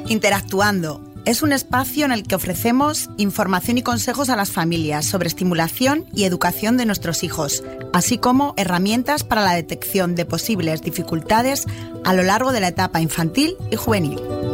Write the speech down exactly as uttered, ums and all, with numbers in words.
Interactuando es un espacio en el que ofrecemos información y consejos a las familias sobre estimulación y educación de nuestros hijos, así como herramientas para la detección de posibles dificultades a lo largo de la etapa infantil y juvenil.